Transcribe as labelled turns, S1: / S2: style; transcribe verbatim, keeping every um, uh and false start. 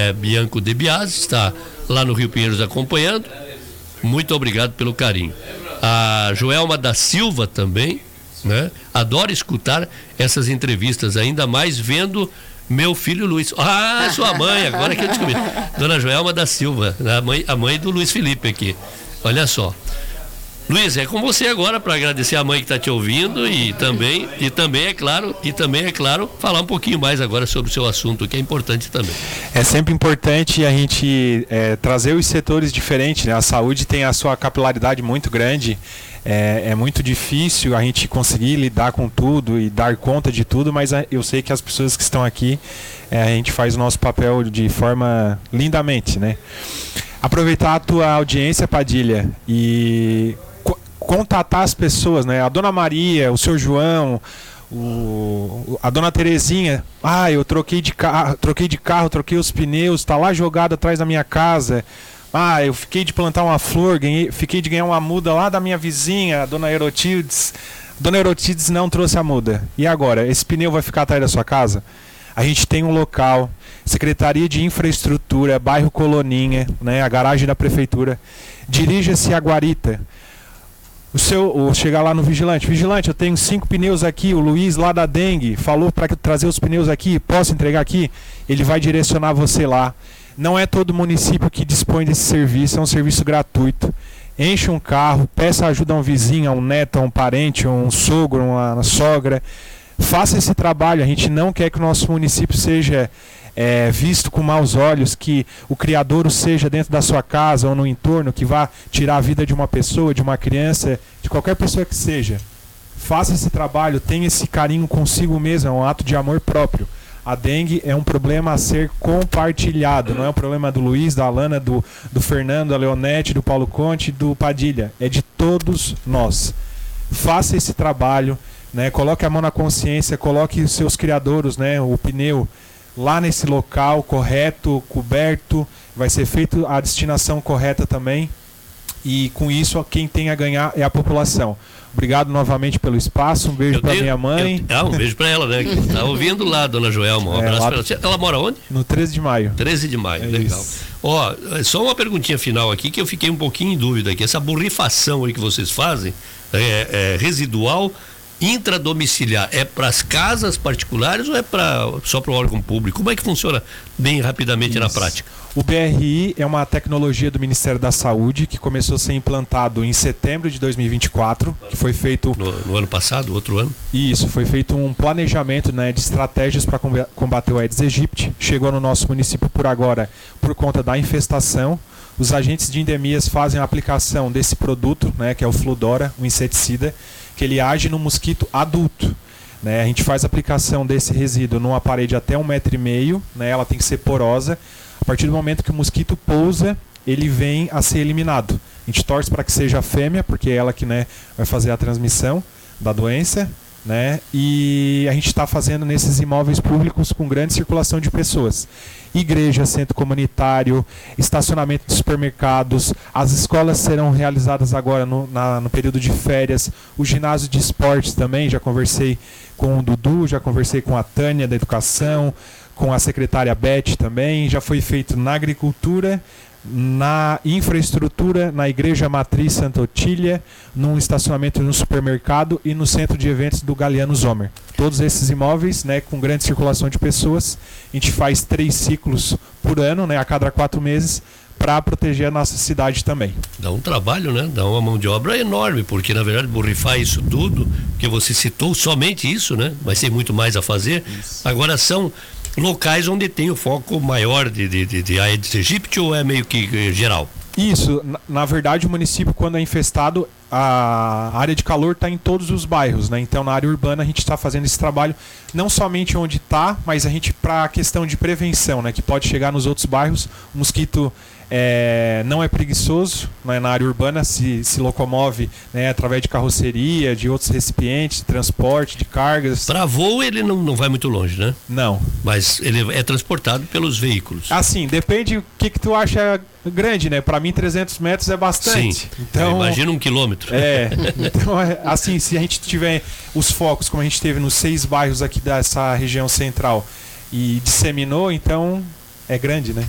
S1: José Bianco de Biasi, está lá no Rio Pinheiros acompanhando. Muito obrigado pelo carinho. A Joelma da Silva também, né? Adoro escutar essas entrevistas, ainda mais vendo meu filho Luiz. Ah, sua mãe, agora que eu descobri. Dona Joelma da Silva, a mãe, a mãe do Luiz Felipe aqui. Olha só. Luiz, é com você agora para agradecer a mãe que está te ouvindo e também, e também é claro, e também é claro, falar um pouquinho mais agora sobre o seu assunto, que é importante também.
S2: É sempre importante a gente é, trazer os setores diferentes, né? A saúde tem a sua capilaridade muito grande, é, é muito difícil a gente conseguir lidar com tudo e dar conta de tudo, mas eu sei que as pessoas que estão aqui, é, a gente faz o nosso papel de forma lindamente, né? Aproveitar a tua audiência, Padilha, e contatar as pessoas, né? A Dona Maria, o Senhor João, o, a Dona Terezinha. Ah, eu troquei de carro, troquei de carro, troquei os pneus, tá lá jogado atrás da minha casa. Ah, eu fiquei de plantar uma flor, ganhei, fiquei de ganhar uma muda lá da minha vizinha, a Dona Erotides. Dona Erotides não trouxe a muda. E agora, esse pneu vai ficar atrás da sua casa? A gente tem um local, Secretaria de Infraestrutura, bairro Coloninha, né? A garagem da prefeitura. Dirija-se a Guarita. O seu, o chegar lá no vigilante, vigilante, eu tenho cinco pneus aqui, o Luiz lá da Dengue falou para trazer os pneus aqui, posso entregar aqui? Ele vai direcionar você lá. Não é todo município que dispõe desse serviço, é um serviço gratuito. Enche um carro, peça ajuda a um vizinho, a um neto, a um parente, a um sogro, a uma sogra. Faça esse trabalho, a gente não quer que o nosso município seja É, visto com maus olhos, que o criadouro seja dentro da sua casa ou no entorno, que vá tirar a vida de uma pessoa, de uma criança, de qualquer pessoa que seja. Faça esse trabalho, tenha esse carinho consigo mesmo, é um ato de amor próprio. A dengue é um problema a ser compartilhado, não é um problema do Luiz, da Alana, do, do Fernando, da Leonete, do Paulo Conte, do Padilha, é de todos nós. Faça esse trabalho, né? Coloque a mão na consciência, coloque os seus criadouros, né? O pneu lá nesse local correto, coberto, vai ser feita a destinação correta também, e com isso quem tem a ganhar é a população. Obrigado novamente pelo espaço, um beijo para minha mãe.
S1: Eu, ah, um beijo para ela, né? Que tá ouvindo lá, Dona Joelma. Um
S2: é,
S1: abraço
S2: lá,
S1: para ela. Ela mora onde?
S2: No treze de maio.
S1: treze de maio,
S2: é
S1: legal.
S2: Isso.
S1: Ó, só uma perguntinha final aqui que eu fiquei um pouquinho em dúvida aqui. Essa borrifação aí que vocês fazem é, é residual intradomiciliar, é para as casas particulares ou é pra, só para o órgão público? Como é que funciona bem rapidamente Isso. na prática?
S2: O B R I é uma tecnologia do Ministério da Saúde que começou a ser implantado em setembro de dois mil e vinte e quatro, que foi feito...
S1: No, no ano passado, outro ano?
S2: Isso, foi feito um planejamento, né, de estratégias para combater o Aedes aegypti. Chegou no nosso município por agora por conta da infestação. Os agentes de endemias fazem a aplicação desse produto, né, que é o Fludora, um inseticida, que ele age no mosquito adulto. Né? A gente faz a aplicação desse resíduo numa parede até um metro e meio, né? Ela tem que ser porosa. A partir do momento que o mosquito pousa, ele vem a ser eliminado. A gente torce para que seja a fêmea, porque é ela que, né, vai fazer a transmissão da doença. Né? E a gente está fazendo nesses imóveis públicos com grande circulação de pessoas. Igreja, centro comunitário, estacionamento de supermercados, as escolas serão realizadas agora no, na, no período de férias, o ginásio de esportes também, já conversei com o Dudu, já conversei com a Tânia da Educação, com a secretária Beth também, já foi feito na agricultura, na infraestrutura, na Igreja Matriz Santa Otília, num estacionamento no supermercado e no centro de eventos do Galeano Zomer. Todos esses imóveis, né, com grande circulação de pessoas, a gente faz três ciclos por ano, né, a cada quatro meses, para proteger a nossa cidade também.
S1: Dá um trabalho, né? Dá uma mão de obra enorme, porque na verdade borrifar isso tudo, que você citou somente isso, né? Mas tem muito mais a fazer. Isso. Agora são locais onde tem o foco maior de, de, de, de Aedes aegypti ou é meio que geral?
S2: Isso, na, na verdade o município, quando é infestado, a área de calor está em todos os bairros, né? Então na área urbana a gente está fazendo esse trabalho não somente onde está, mas a gente, para a questão de prevenção, né? Que pode chegar nos outros bairros. O mosquito é, não é preguiçoso, né? Na área urbana se, se locomove, né? Através de carroceria, de outros recipientes, de transporte, de cargas.
S1: Para voo ele não, não vai muito longe, né?
S2: Não.
S1: Mas ele é transportado pelos veículos.
S2: Assim, depende o que, que tu acha grande, né? Para mim trezentos metros é bastante.
S1: Sim.
S2: Então,
S1: imagina um quilômetro.
S2: É, então assim, se a gente tiver os focos como a gente teve nos seis bairros aqui dessa região central e disseminou, então é grande, né?